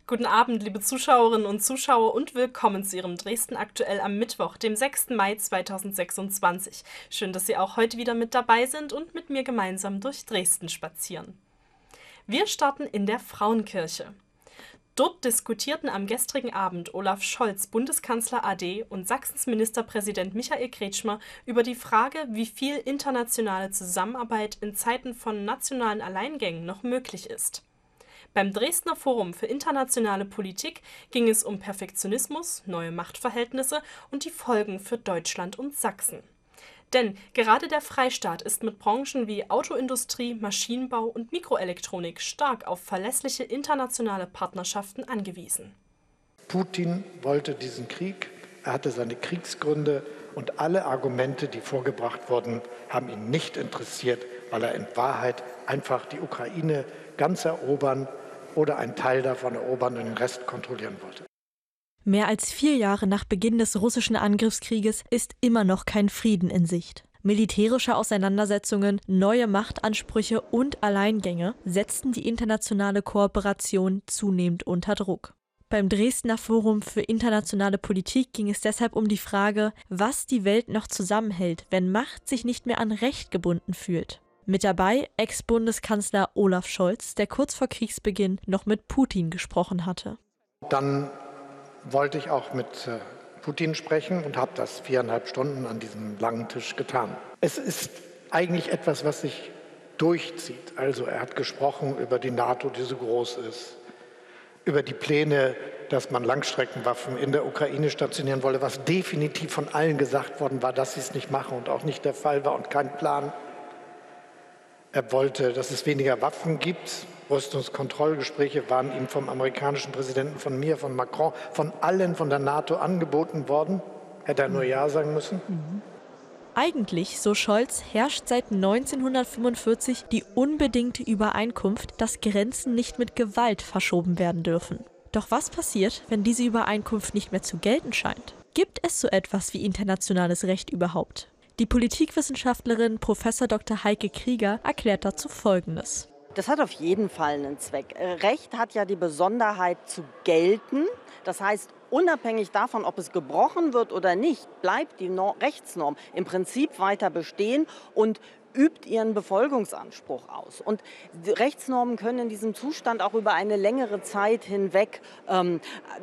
Guten Abend, liebe Zuschauerinnen und Zuschauer und willkommen zu Ihrem Dresden aktuell am Mittwoch, dem 6. Mai 2026. Schön, dass Sie auch heute wieder mit dabei sind und mit mir gemeinsam durch Dresden spazieren. Wir starten in der Frauenkirche. Dort diskutierten am gestrigen Abend Olaf Scholz, Bundeskanzler AD, und Sachsens Ministerpräsident Michael Kretschmer über die Frage, wie viel internationale Zusammenarbeit in Zeiten von nationalen Alleingängen noch möglich ist. Beim Dresdner Forum für internationale Politik ging es um Perfektionismus, neue Machtverhältnisse und die Folgen für Deutschland und Sachsen. Denn gerade der Freistaat ist mit Branchen wie Autoindustrie, Maschinenbau und Mikroelektronik stark auf verlässliche internationale Partnerschaften angewiesen. Putin wollte diesen Krieg, er hatte seine Kriegsgründe und alle Argumente, die vorgebracht wurden, haben ihn nicht interessiert, weil er in Wahrheit einfach die Ukraine ganz erobern oder einen Teil davon erobern und den Rest kontrollieren wollte. Mehr als 4 Jahre nach Beginn des russischen Angriffskrieges ist immer noch kein Frieden in Sicht. Militärische Auseinandersetzungen, neue Machtansprüche und Alleingänge setzten die internationale Kooperation zunehmend unter Druck. Beim Dresdner Forum für internationale Politik ging es deshalb um die Frage, was die Welt noch zusammenhält, wenn Macht sich nicht mehr an Recht gebunden fühlt. Mit dabei Ex-Bundeskanzler Olaf Scholz, der kurz vor Kriegsbeginn noch mit Putin gesprochen hatte. Dann wollte ich auch mit Putin sprechen und habe das 4,5 Stunden an diesem langen Tisch getan. Es ist eigentlich etwas, was sich durchzieht. Also er hat gesprochen über die NATO, die so groß ist, über die Pläne, dass man Langstreckenwaffen in der Ukraine stationieren wolle, was definitiv von allen gesagt worden war, dass sie es nicht machen und auch nicht der Fall war und kein Plan. Er wollte, dass es weniger Waffen gibt. Rüstungskontrollgespräche waren ihm vom amerikanischen Präsidenten, von mir, von Macron, von allen von der NATO angeboten worden. Hätte er nur Ja sagen müssen. Eigentlich, so Scholz, herrscht seit 1945 die unbedingte Übereinkunft, dass Grenzen nicht mit Gewalt verschoben werden dürfen. Doch was passiert, wenn diese Übereinkunft nicht mehr zu gelten scheint? Gibt es so etwas wie internationales Recht überhaupt? Die Politikwissenschaftlerin Prof. Dr. Heike Krieger erklärt dazu Folgendes. Das hat auf jeden Fall einen Zweck. Recht hat ja die Besonderheit zu gelten. Das heißt, unabhängig davon, ob es gebrochen wird oder nicht, bleibt die Rechtsnorm im Prinzip weiter bestehen und übt ihren Befolgungsanspruch aus. Und die Rechtsnormen können in diesem Zustand auch über eine längere Zeit hinweg am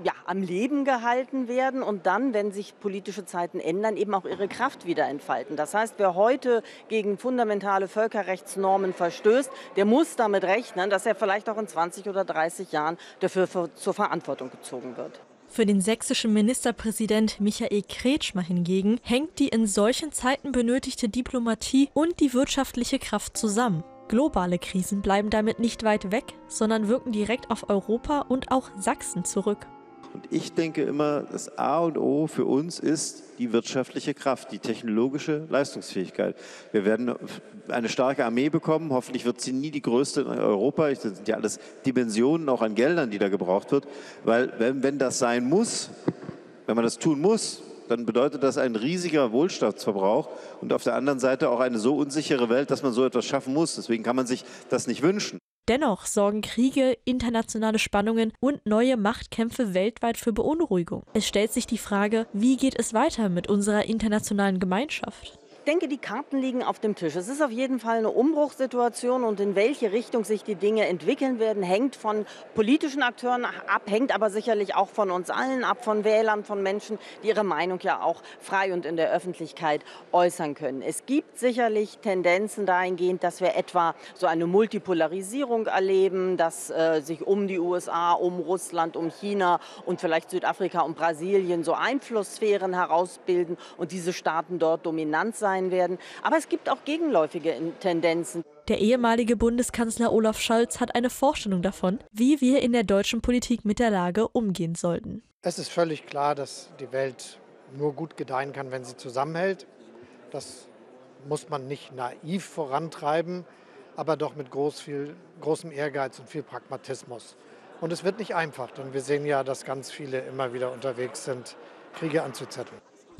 Leben gehalten werden und dann, wenn sich politische Zeiten ändern, eben auch ihre Kraft wieder entfalten. Das heißt, wer heute gegen fundamentale Völkerrechtsnormen verstößt, der muss damit rechnen, dass er vielleicht auch in 20 oder 30 Jahren dafür zur Verantwortung gezogen wird. Für den sächsischen Ministerpräsident Michael Kretschmer hingegen hängt die in solchen Zeiten benötigte Diplomatie und die wirtschaftliche Kraft zusammen. Globale Krisen bleiben damit nicht weit weg, sondern wirken direkt auf Europa und auch Sachsen zurück. Und ich denke immer, das A und O für uns ist die wirtschaftliche Kraft, die technologische Leistungsfähigkeit. Wir werden eine starke Armee bekommen, hoffentlich wird sie nie die größte in Europa. Das sind ja alles Dimensionen auch an Geldern, die da gebraucht wird. Weil wenn das sein muss, wenn man das tun muss, dann bedeutet das ein riesiger Wohlstandsverbrauch und auf der anderen Seite auch eine so unsichere Welt, dass man so etwas schaffen muss. Deswegen kann man sich das nicht wünschen. Dennoch sorgen Kriege, internationale Spannungen und neue Machtkämpfe weltweit für Beunruhigung. Es stellt sich die Frage, wie geht es weiter mit unserer internationalen Gemeinschaft? Ich denke, die Karten liegen auf dem Tisch. Es ist auf jeden Fall eine Umbruchssituation und in welche Richtung sich die Dinge entwickeln werden, hängt von politischen Akteuren ab, hängt aber sicherlich auch von uns allen ab, von Wählern, von Menschen, die ihre Meinung ja auch frei und in der Öffentlichkeit äußern können. Es gibt sicherlich Tendenzen dahingehend, dass wir etwa so eine Multipolarisierung erleben, dass sich um die USA, um Russland, um China und vielleicht Südafrika und Brasilien so Einflusssphären herausbilden und diese Staaten dort dominant sein werden. Aber es gibt auch gegenläufige Tendenzen. Der ehemalige Bundeskanzler Olaf Scholz hat eine Vorstellung davon, wie wir in der deutschen Politik mit der Lage umgehen sollten. Es ist völlig klar, dass die Welt nur gut gedeihen kann, wenn sie zusammenhält. Das muss man nicht naiv vorantreiben, aber doch mit großem Ehrgeiz und viel Pragmatismus. Und es wird nicht einfach, denn wir sehen ja, dass ganz viele immer wieder unterwegs sind, Kriege anzuzetteln.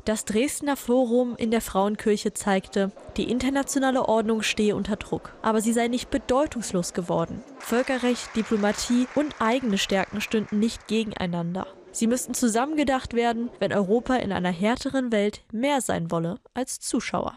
Das Dresdner Forum in der Frauenkirche zeigte, die internationale Ordnung stehe unter Druck. Aber sie sei nicht bedeutungslos geworden. Völkerrecht, Diplomatie und eigene Stärken stünden nicht gegeneinander. Sie müssten zusammengedacht werden, wenn Europa in einer härteren Welt mehr sein wolle als Zuschauer.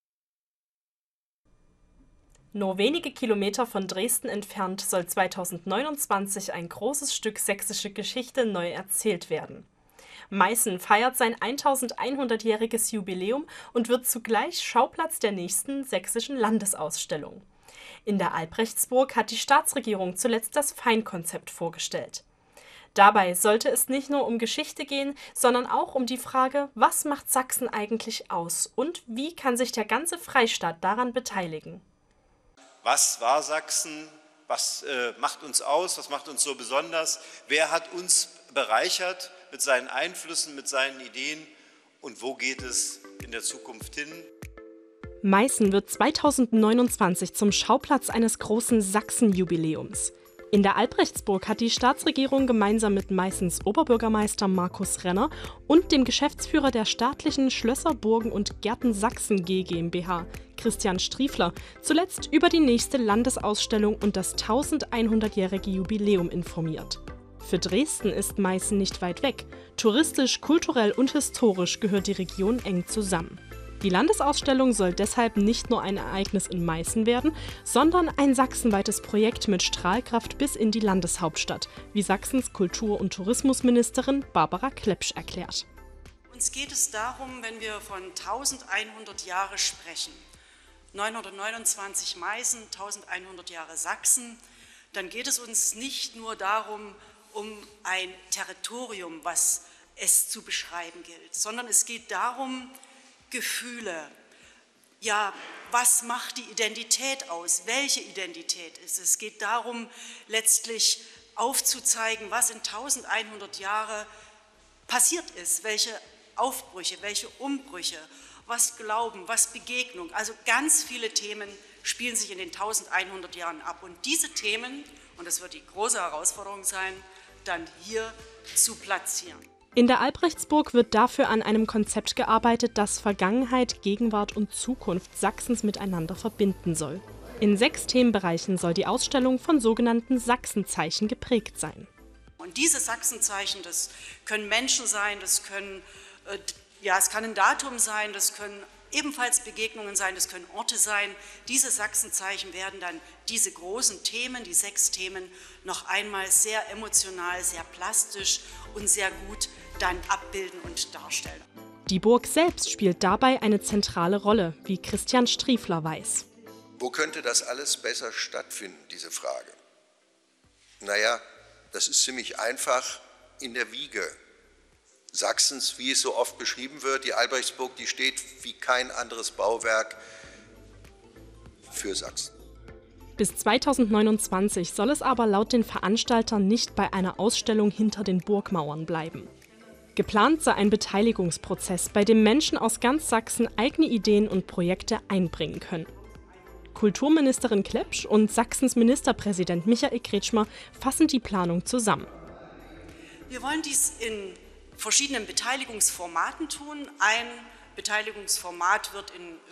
Nur wenige Kilometer von Dresden entfernt soll 2029 ein großes Stück sächsische Geschichte neu erzählt werden. Meißen feiert sein 1100-jähriges Jubiläum und wird zugleich Schauplatz der nächsten sächsischen Landesausstellung. In der Albrechtsburg hat die Staatsregierung zuletzt das Feinkonzept vorgestellt. Dabei sollte es nicht nur um Geschichte gehen, sondern auch um die Frage, was macht Sachsen eigentlich aus und wie kann sich der ganze Freistaat daran beteiligen? Was war Sachsen? Was macht uns aus? Was macht uns so besonders? Wer hat uns bereichert mit seinen Einflüssen, mit seinen Ideen? Und wo geht es in der Zukunft hin? Meißen wird 2029 zum Schauplatz eines großen Sachsen-Jubiläums. In der Albrechtsburg hat die Staatsregierung gemeinsam mit Meißens Oberbürgermeister Markus Renner und dem Geschäftsführer der staatlichen Schlösser, Burgen und Gärten Sachsen GmbH, Christian Striefler, zuletzt über die nächste Landesausstellung und das 1100-jährige Jubiläum informiert. Für Dresden ist Meißen nicht weit weg. Touristisch, kulturell und historisch gehört die Region eng zusammen. Die Landesausstellung soll deshalb nicht nur ein Ereignis in Meißen werden, sondern ein sachsenweites Projekt mit Strahlkraft bis in die Landeshauptstadt, wie Sachsens Kultur- und Tourismusministerin Barbara Klepsch erklärt. Uns geht es darum, wenn wir von 1100 Jahre sprechen, 929 Meißen, 1100 Jahre Sachsen, dann geht es uns nicht nur darum, um ein Territorium, was es zu beschreiben gilt, sondern es geht darum, Gefühle, ja, was macht die Identität aus? Welche Identität ist es? Es geht darum, letztlich aufzuzeigen, was in 1100 Jahren passiert ist, welche Aufbrüche, welche Umbrüche, was Glauben, was Begegnung. Also ganz viele Themen spielen sich in den 1100 Jahren ab. Und diese Themen, und das wird die große Herausforderung sein, dann hier zu platzieren. In der Albrechtsburg wird dafür an einem Konzept gearbeitet, das Vergangenheit, Gegenwart und Zukunft Sachsens miteinander verbinden soll. In 6 Themenbereichen soll die Ausstellung von sogenannten Sachsenzeichen geprägt sein. Und diese Sachsenzeichen, das können Menschen sein, das können, es kann ein Datum sein, das können ebenfalls Begegnungen sein, das können Orte sein. Diese Sachsenzeichen werden dann diese großen Themen, die 6 Themen, noch einmal sehr emotional, sehr plastisch und sehr gut dann abbilden und darstellen. Die Burg selbst spielt dabei eine zentrale Rolle, wie Christian Striefler weiß. Wo könnte das alles besser stattfinden, diese Frage? Naja, das ist ziemlich einfach in der Wiege Sachsens, wie es so oft beschrieben wird. Die Albrechtsburg, die steht wie kein anderes Bauwerk für Sachsen. Bis 2029 soll es aber laut den Veranstaltern nicht bei einer Ausstellung hinter den Burgmauern bleiben. Geplant sei ein Beteiligungsprozess, bei dem Menschen aus ganz Sachsen eigene Ideen und Projekte einbringen können. Kulturministerin Klepsch und Sachsens Ministerpräsident Michael Kretschmer fassen die Planung zusammen. Wir wollen dies in verschiedenen Beteiligungsformaten tun. Ein Beteiligungsformat wird in